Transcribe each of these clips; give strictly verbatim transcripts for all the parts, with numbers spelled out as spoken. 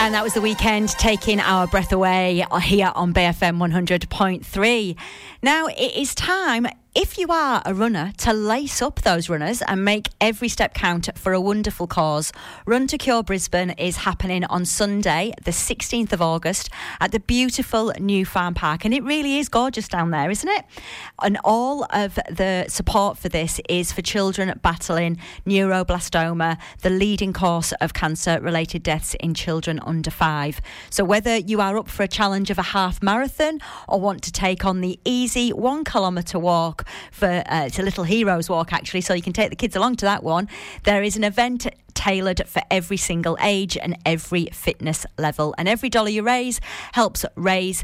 And that was The Weeknd taking our breath away here on B F M one hundred point three. Now it is time, if you are a runner, to lace up those runners and make every step count for a wonderful cause. Run to Cure Brisbane is happening on Sunday, the sixteenth of August, at the beautiful New Farm Park. And it really is gorgeous down there, isn't it? And all of the support for this is for children battling neuroblastoma, the leading cause of cancer-related deaths in children under five. So whether you are up for a challenge of a half marathon or want to take on the easy one kilometre walk, for uh, it's a Little Heroes walk actually, so you can take the kids along to that one. There is an event tailored for every single age and every fitness level, and every dollar you raise helps raise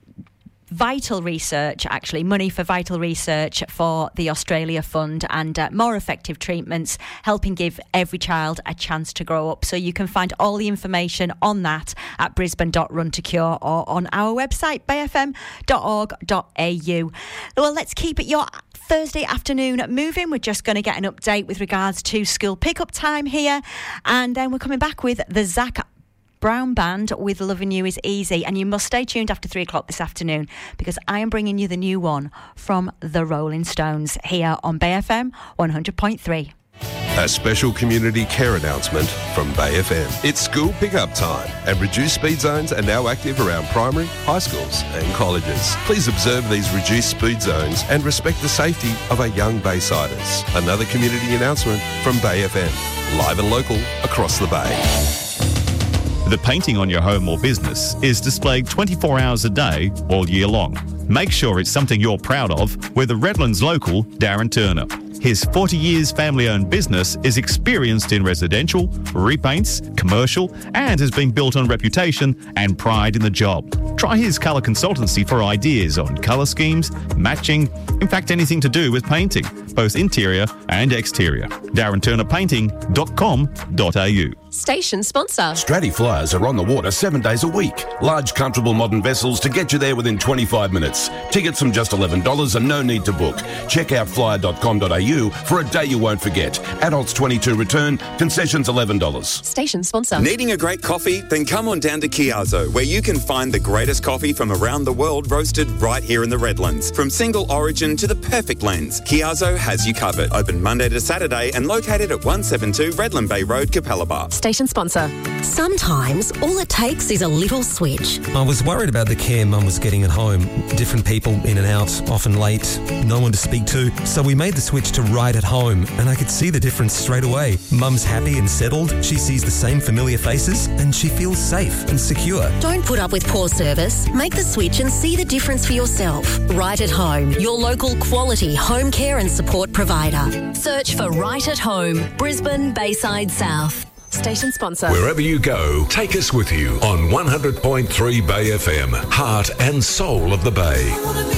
vital research, actually money for vital research for the Australia Fund and uh, more effective treatments, helping give every child a chance to grow up. So you can find all the information on that at brisbane dot run to cure or on our website b f m dot org dot a u. Well, let's keep it your Thursday afternoon moving. We're just going to get an update with regards to school pickup time here, and then we're coming back with the Zach Brown Band with Loving You Is Easy. And you must stay tuned after three o'clock this afternoon, because I am bringing you the new one from the Rolling Stones here on B F M one hundred point three. A special community care announcement from B F M. It's school pickup time, and reduced speed zones are now active around primary, high schools and colleges. Please observe these reduced speed zones and respect the safety of our young Baysiders. Another community announcement from B F M, live and local across the Bay. The painting on your home or business is displayed twenty-four hours a day, all year long. Make sure it's something you're proud of with the Redlands local, Darren Turner. His forty years family-owned business is experienced in residential, repaints, commercial, and has been built on reputation and pride in the job. Try his colour consultancy for ideas on colour schemes, matching, in fact anything to do with painting, both interior and exterior. darren turner painting dot com dot a u. Station sponsor. Stratty Flyers are on the water seven days a week. Large, comfortable modern vessels to get you there within twenty-five minutes. Tickets from just eleven dollars and no need to book. Check out flyer dot com dot a u for a day you won't forget. Adults twenty-two return, concessions eleven dollars. Station sponsor. Needing a great coffee? Then come on down to Chiazzo, where you can find the greatest coffee from around the world roasted right here in the Redlands. From single origin to the perfect blends, Chiazzo has you covered. Open Monday to Saturday and located at one seventy-two Redland Bay Road, Capalaba. Station sponsor. Sometimes all it takes is a little switch. I was worried about the care Mum was getting at home. Different people in and out, often late, no one to speak to. So we made the switch to Right at Home, and I could see the difference straight away. Mum's happy and settled, she sees the same familiar faces, and she feels safe and secure. Don't put up with poor service. Make the switch and see the difference for yourself. Right at Home, your local quality home care and support provider. Search for Right at Home, Brisbane, Bayside South. Station sponsor. Wherever you go, take us with you on one hundred point three Bay F M, heart and soul of the Bay.